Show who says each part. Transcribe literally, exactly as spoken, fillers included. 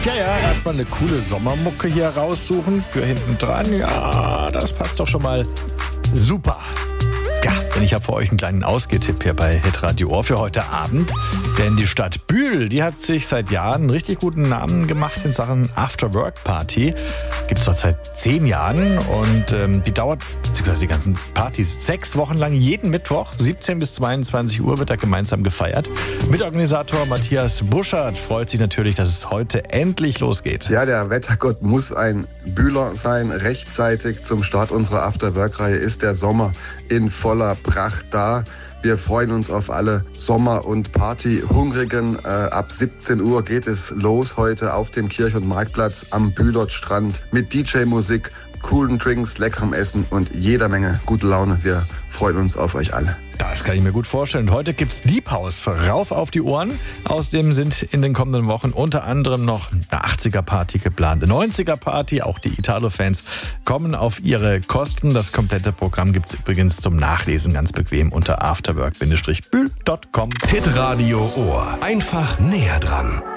Speaker 1: Ja, ja, erstmal eine coole Sommermucke hier raussuchen für hinten dran. Ja, das passt doch schon mal super. Ja, denn ich habe für euch einen kleinen Ausgehtipp hier bei Hitradio Ohr für heute Abend. Denn die Stadt Bühl, die hat sich seit Jahren einen richtig guten Namen gemacht in Sachen After-Work-Party. Gibt es dort seit zehn Jahren und ähm, die dauert, beziehungsweise die ganzen Partys, sechs Wochen lang. Jeden Mittwoch, siebzehn bis zweiundzwanzig Uhr, wird da gemeinsam gefeiert. Mitorganisator Matthias Buschert freut sich natürlich, dass es heute endlich losgeht.
Speaker 2: Ja, der Wettergott muss ein Bühler sein. Rechtzeitig zum Start unserer After-Work-Reihe ist der Sommer in voller Pracht da. Wir freuen uns auf alle Sommer- und Party-Hungrigen. Äh, ab siebzehn Uhr geht es los heute auf dem Kirch- und Marktplatz am Bühlertstrand mit D J-Musik, coolen Drinks, leckerem Essen und jeder Menge gute Laune. Wir freuen uns auf euch alle.
Speaker 1: Das kann ich mir gut vorstellen. Und heute gibt's Deep House rauf auf die Ohren. Außerdem sind in den kommenden Wochen unter anderem noch eine achtziger-Party geplant, eine neunziger-Party. Auch die Italo-Fans kommen auf ihre Kosten. Das komplette Programm gibt's übrigens zum Nachlesen ganz bequem unter afterwork Bindestrich bühl Punkt com.
Speaker 3: Hitradio Ohr. Einfach näher dran.